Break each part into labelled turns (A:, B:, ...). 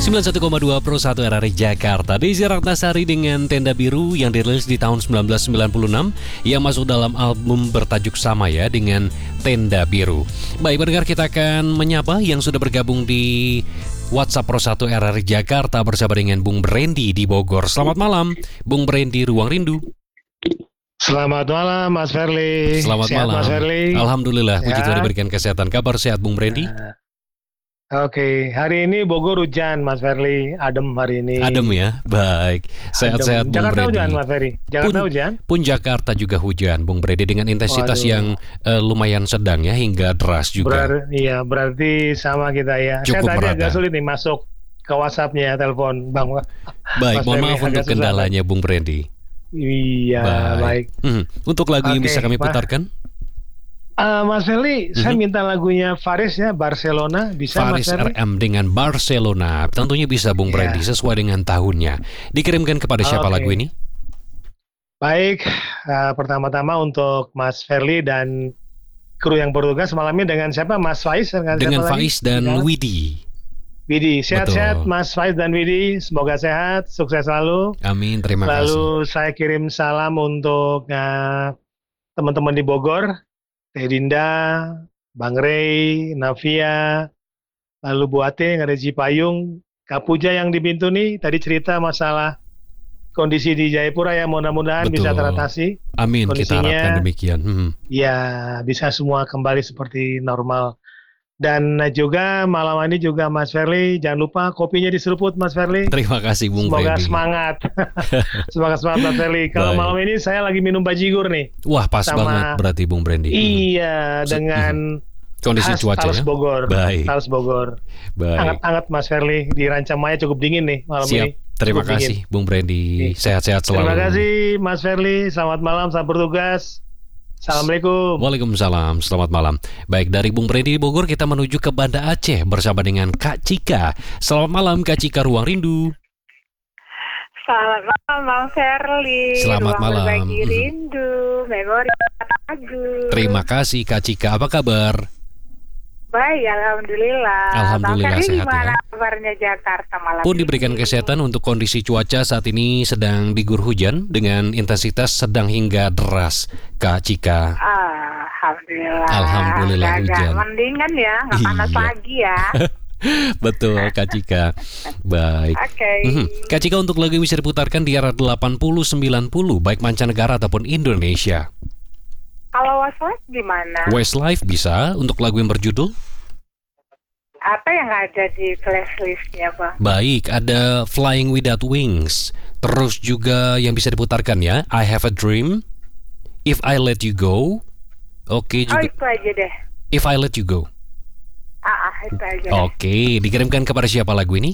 A: 91,2 Pro 1 RRI Jakarta. Desi Ratnasari dengan Tenda Biru yang dirilis di tahun 1996 yang masuk dalam album bertajuk sama ya dengan Tenda Biru. Baik pendengar, kita akan menyapa yang sudah bergabung di WhatsApp Pro 1 RRI Jakarta bersama dengan Bung Brandy di Bogor. Selamat malam Bung Brandy Ruang Rindu.
B: Selamat malam Mas Ferli.
A: Selamat
B: sehat,
A: malam
B: Mas Ferli.
A: Alhamdulillah, puji Tuhan diberikan kesehatan. Kabar sehat Bung Brandy?
B: Oke, hari ini Bogor hujan Mas Ferli, adem hari ini.
A: Adem ya, baik. Sehat-sehat Bung
B: Jakarta
A: Brandy.
B: hujan Mas Ferli, Jakarta hujan.
A: Pun Jakarta juga hujan Bung Brandy dengan intensitas yang lumayan sedang ya hingga deras juga.
B: Berarti sama kita ya.
A: Cukup
B: Saya tadi
A: merata.
B: agak sulit nih masuk ke WhatsApp-nya telepon Bang.
A: Baik,
B: Mas
A: mohon
B: Ferli,
A: maaf untuk
B: agak susah,
A: kendalanya Bung Brandy.
B: Iya, baik.
A: Untuk lagu yang
B: Oke,
A: bisa kami putarkan?
B: Mas Ferli, saya minta lagunya Faris ya, Barcelona, bisa
A: Faris
B: Mas Ferli?
A: RM dengan Barcelona. Tentunya bisa Bung Brandy sesuai dengan tahunnya. Dikirimkan kepada siapa
B: Oke.
A: lagu ini?
B: Baik, pertama-tama untuk Mas Ferli dan kru yang bertugas malam ini dengan siapa? Mas Faiz?
A: Dengan Faiz dan Widi.
B: Widi, sehat-sehat
A: Betul.
B: Mas Faiz dan Widi, semoga sehat, sukses selalu.
A: Amin, terima kasih.
B: Lalu saya kirim salam untuk teman-teman di Bogor, Teh Dinda, Bang Rey, Navia, lalu Bu Ate yang ada di Cipayung, Kak Puja yang di Pintu nih, tadi cerita masalah kondisi di Jayapura ya, mudah-mudahan bisa
A: Betul.
B: teratasi.
A: Amin, kita
B: Kondisinya,
A: harapkan demikian.
B: ya bisa semua kembali seperti normal. Dan juga malam ini juga Mas Ferli, jangan lupa kopinya diseruput Mas Ferli.
A: Terima kasih Bung
B: Semoga
A: Brandy.
B: semangat. Semangat Mas Ferli. Kalau
A: Baik.
B: malam ini saya lagi minum bajigur nih.
A: Wah, pas
B: Sama-
A: banget berarti Bung Brandy.
B: Iya, dengan
A: Kondisi cuaca
B: Talas
A: ya.
B: Bogor.
A: Baik.
B: Talas Bogor.
A: Baik.
B: Hangat-hangat Mas Ferli. Di Rancamaya cukup dingin nih malam
A: Siap.
B: ini.
A: Terima
B: Cukup
A: kasih Bung Brandy. Sehat-sehat selalu.
B: Terima kasih Mas Ferli. Selamat malam, selamat bertugas. Assalamualaikum.
A: Waalaikumsalam, selamat malam. Baik, dari Bung Brandy di Bogor kita menuju ke Banda Aceh bersama dengan Kak Cika. Selamat malam Kak Cika Ruang Rindu.
C: Selamat malam Bang Ferli.
A: Selamat
C: Ruang
A: malam.
C: Berbagi rindu, memori lagu.
A: Terima kasih Kak Cika, apa kabar?
C: Baik, alhamdulillah.
A: Alhamdulillah,
C: Bang Ferli
A: sehat
C: gimana
A: ya.
C: kabarnya Jakarta malam
A: Pun
C: ini?
A: diberikan kesehatan untuk kondisi cuaca saat ini sedang diguyur hujan dengan intensitas sedang hingga deras Kak Cika.
C: Alhamdulillah.
A: Alhamdulillah,
C: Agak
A: hujan.
C: mendingan ya, nggak panas
A: Iya.
C: lagi ya.
A: Betul Kak Cika. Baik.
C: Oke.
A: Kak Cika, untuk lagu yang bisa diputarkan di era 80-90 baik mancanegara ataupun Indonesia.
C: Kalau Westlife gimana?
A: Westlife bisa untuk lagu yang berjudul.
C: Apa yang ada di playlistnya Bang?
A: Baik, ada Flying Without Wings. Terus juga yang bisa diputarkan ya, I Have a Dream, If I Let You Go. Oke
C: Oh
A: juga,
C: itu aja deh.
A: If I Let You Go.
C: Itu aja deh.
A: Oke, dikirimkan kepada siapa lagu ini?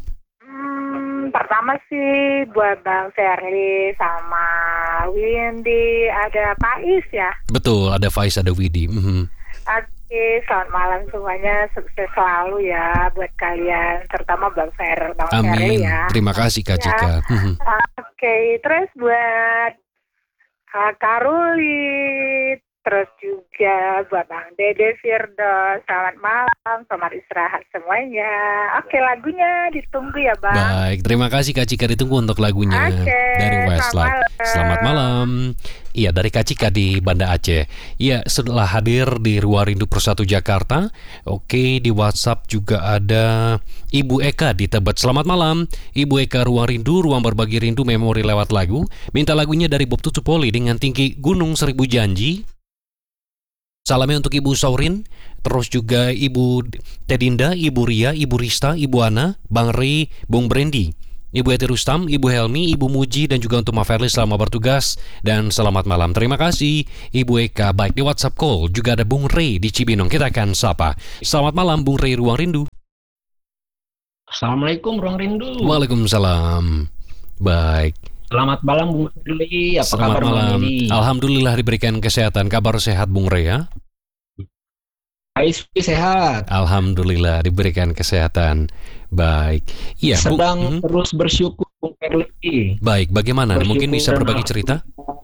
C: Pertama sih buat Bang Ferli sama Windy, ada Pais ya.
A: Betul, ada Faiz, ada Widi.
C: Oke, selamat malam semuanya, sukses selalu ya buat kalian, terutama Bang Ferli
A: Amin.
C: ya.
A: Terima kasih Kak
C: Ya.
A: Cika.
C: Oke, terus buat Kak Ruli, terus juga buat Bang Dede Firdos, selamat malam, selamat istirahat semuanya. Oke, lagunya ditunggu ya Bang.
A: Baik, terima kasih Kak Cika, ditunggu untuk lagunya
C: Oke,
A: dari Westlife. Selamat malam. Iya, dari Kak Cika di Banda Aceh. Iya, setelah hadir di Ruang Rindu Persatu Jakarta. Oke, di WhatsApp juga ada Ibu Eka di Tebet. Selamat malam, Ibu Eka. Ruang Rindu, ruang berbagi rindu, memori lewat lagu. Minta lagunya dari Bob Tutupoli dengan Tinggi Gunung Seribu Janji. Salamnya untuk Ibu Saurin, terus juga Ibu Tedinda, Ibu Ria, Ibu Rista, Ibu Ana, Bang Ri, Bung Brandy, Ibu Eti Rustam, Ibu Helmi, Ibu Muji, dan juga untuk Ma Ferli selamat bertugas dan selamat malam. Terima kasih Ibu Eka. Baik, di WhatsApp call juga ada Bung Rey di Cibinong. Kita akan sapa. Selamat malam Bung Rey Ruang Rindu.
D: Assalamualaikum Ruang Rindu.
A: Waalaikumsalam. Baik.
D: Selamat malam Bung Ferli. Apa
A: Selamat
D: kabar
A: malam.
D: ini?
A: Alhamdulillah diberikan kesehatan. Kabar sehat Bung Rey ya?
D: Ais sehat.
A: Alhamdulillah diberikan kesehatan. Baik. Iya, Bu.
D: Sedang terus bersyukur Bung Ferli.
A: Baik, bagaimana?
D: Bersyukur
A: Mungkin bisa
D: dan
A: berbagi cerita?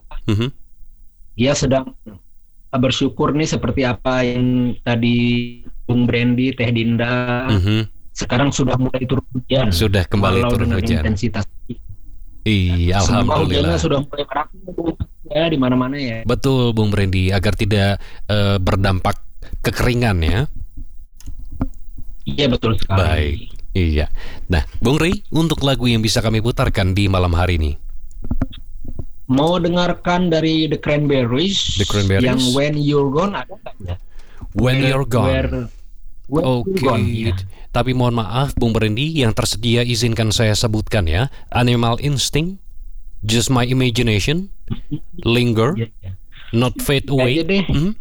D: Ya sedang bersyukur nih seperti apa yang tadi Bung Brandy, Teh Dinda, sekarang sudah mulai turun hujan.
A: Sudah kembali
D: Walau
A: turun
D: dengan
A: hujan.
D: intensitas.
A: Iya,
D: Semua hujannya
A: alhamdulillah.
D: sudah mulai merata ya di mana-mana ya.
A: Betul, Bung Brandy, agar tidak berdampak kekeringan ya.
D: Iya betul sekali.
A: Baik, iya. Nah, Bung Rey, untuk lagu yang bisa kami putarkan di malam hari ini.
D: Mau dengarkan dari The Cranberries,
A: The Cranberries?
D: yang When You're Gone ada nggak ya?
A: When You're Gone.
D: When
A: Oke,
D: You're Gone, ya.
A: tapi mohon maaf Bung Brandy, yang tersedia izinkan saya sebutkan ya. Animal Instinct, Just My Imagination, Linger,
D: Iya, iya.
A: Not Fade
D: Aja
A: Away.
D: deh.
A: Mhm.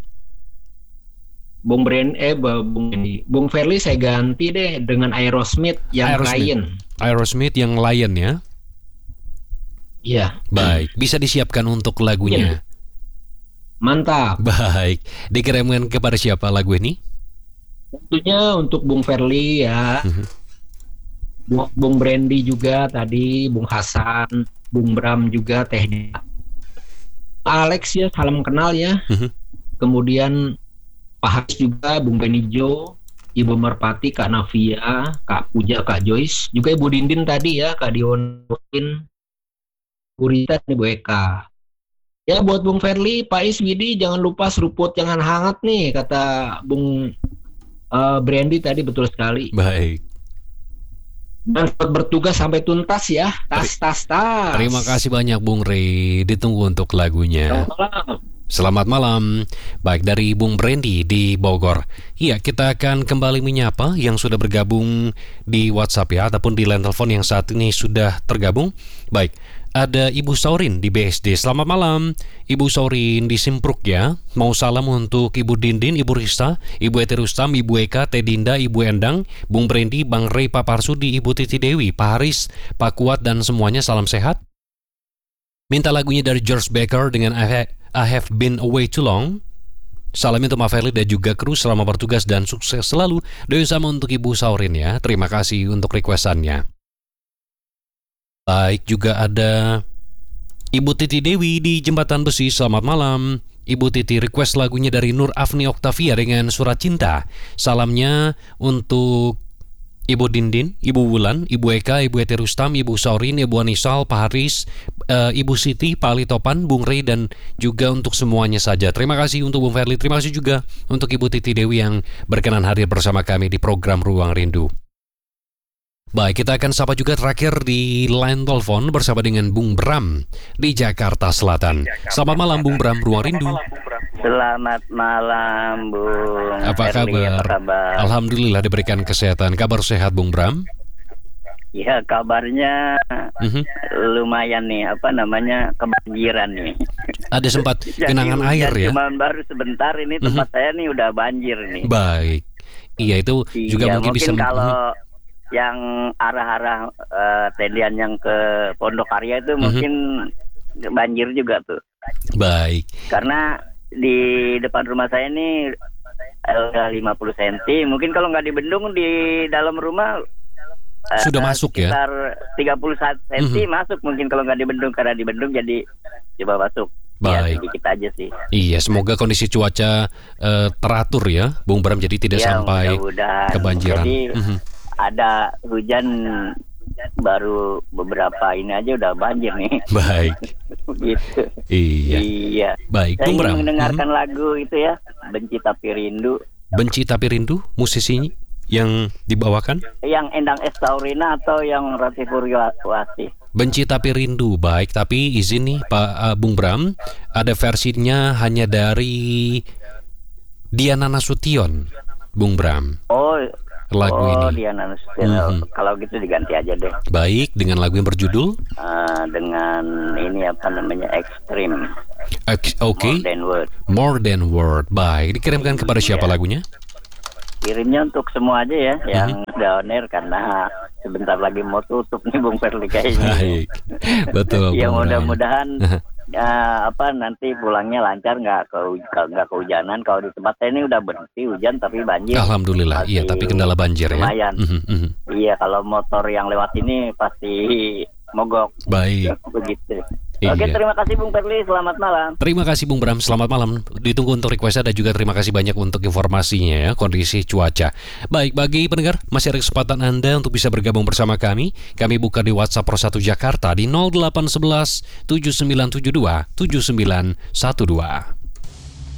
D: Bung Ferli saya ganti deh dengan Aerosmith yang
A: Aerosmith.
D: Lion.
A: Aerosmith yang Lion ya.
D: Iya,
A: Baik, bisa disiapkan untuk lagunya.
D: mantap.
A: Baik, dikirimkan kepada siapa lagu ini?
D: Tentunya untuk Bung Ferli ya,
A: Mhm.
D: Bung Brandy juga tadi, Bung Hasan, Bung Bram juga, Teh Dina. Alex ya, salam kenal ya.
A: Mhm.
D: Kemudian Pak Haris juga, Bung Benijo, Ibu Merpati, Kak Navia, Kak Puja, Kak Joyce, juga Ibu Dindin tadi ya, Kak Dion, Bu Rita, Ibu Eka. Ya buat Bung Ferli, Pak Is, Widi, jangan lupa seruput jangan hangat nih, kata Bung Brandy tadi, betul sekali.
A: Baik.
D: Dan selamat bertugas sampai tuntas ya. Tas.
A: Terima kasih banyak Bung Rey. Ditunggu untuk lagunya.
D: Selamat malam.
A: Selamat malam. Baik, dari Bung Brandy di Bogor. Iya, kita akan kembali menyapa yang sudah bergabung di WhatsApp ya, ataupun di line telepon yang saat ini sudah tergabung. Baik, ada Ibu Saurin di BSD. Selamat malam, Ibu Saurin di Simpruk ya. Mau salam untuk Ibu Dindin, Ibu Rista, Ibu Eti Rustam, Ibu Eka, Teh Dinda, Ibu Endang, Bung Brandy, Bang Rey, Pak Parsudi, Ibu Titi Dewi, Pak Haris, Pak Kuat, dan semuanya salam sehat. Minta lagunya dari George Baker dengan I Have Been Away Too Long. Salam untuk Mas Ferli dan juga kru, selamat bertugas dan sukses selalu. Doa sama untuk Ibu Saurin ya. Terima kasih untuk requestannya. Baik, juga ada Ibu Titi Dewi di Jembatan Besi. Selamat malam. Ibu Titi request lagunya dari Nur Afni Oktavia dengan Surat Cinta. Salamnya untuk Ibu Dindin, Ibu Wulan, Ibu Eka, Ibu Eti Rustam, Ibu Saurin, Ibu Anisal, Pak Haris, Ibu Siti, Pak Ali Topan, Bung Rey, dan juga untuk semuanya saja. Terima kasih untuk Bung Ferli. Terima kasih juga untuk Ibu Titi Dewi yang berkenan hadir bersama kami di program Ruang Rindu. Baik, kita akan sapa juga terakhir di line telepon bersama dengan Bung Bram di Jakarta Selatan. Selamat malam Bung Bram, Ruang Rindu.
E: Selamat malam, Bung.
A: Apa
E: Erli,
A: kabar?
E: Apa kabar?
A: Alhamdulillah diberikan kesehatan. Kabar sehat Bung Bram?
E: Ya, kabarnya
A: Mhm.
E: lumayan nih, apa namanya, kebanjiran nih.
A: Ada sempat
E: Jadi
A: genangan
E: hujan
A: air ya?
E: Cuman baru sebentar ini tempat saya nih udah banjir nih.
A: Baik. Iya, itu juga
E: Iya,
A: mungkin bisa
E: kalau yang arah-arah tendian yang ke Pondok Karya itu mungkin banjir juga tuh.
A: baik.
E: Karena di depan rumah saya ini udah 50 cm. Mungkin kalau nggak dibendung di dalam rumah
A: Sudah masuk ya?
E: sekitar 30 cm masuk mungkin kalau nggak dibendung. Karena dibendung jadi coba masuk.
A: Baik.
E: Ya, sedikit aja sih.
A: Iya, semoga kondisi cuaca teratur ya, Bung Bram, jadi tidak
E: Ya,
A: sampai
E: mudah-mudahan.
A: kebanjiran.
E: Jadi
A: Mhm.
E: ada hujan baru beberapa ini aja udah banjir nih.
A: Baik.
E: Gitu.
A: Iya.
E: Iya.
A: Baik,
E: Saya
A: Bung Bram.
E: ingin mendengarkan lagu itu ya, Benci Tapi Rindu,
A: Benci Tapi Rindu, musisinya yang dibawakan?
E: yang Endang Estaurina atau yang Rati Purwati.
A: Benci Tapi Rindu, baik. Tapi izin nih Pak Bung Bram, ada versinya hanya dari Diana Nasution, Bung Bram.
E: Oh,
A: Lagu ini.
E: Diana Nasution. Kalau gitu diganti aja deh.
A: Baik, dengan lagu yang berjudul
E: Dengan ini apa namanya, Extreme,
A: Oke,
E: More Than Word.
A: More Than Word. Baik, dikirimkan kepada siapa
E: Iya.
A: lagunya?
E: Kirimnya untuk semua aja ya, yang down air karena sebentar lagi mau tutup nih Bung Ferli kayaknya.
A: Baik, betul.
E: Ya
A: Bung Bram.
E: mudah-mudahan nanti pulangnya lancar, nggak kehujanan. Kalau di tempat saya ini udah berhenti hujan tapi banjir.
A: Alhamdulillah, iya, tapi kendala banjir ya.
E: Lumayan.
A: Mhm.
E: Iya, kalau motor yang lewat ini pasti mogok.
A: Baik.
E: Begitu. Oke,
A: Iya.
E: terima kasih Bung Perli. Selamat malam.
A: Terima kasih Bung Bram, selamat malam. Ditunggu untuk request dan juga terima kasih banyak untuk informasinya ya, kondisi cuaca. Baik, bagi pendengar, masih ada kesempatan Anda untuk bisa bergabung bersama kami. Kami buka di WhatsApp Pro 1 Jakarta di 0811 7972 7912.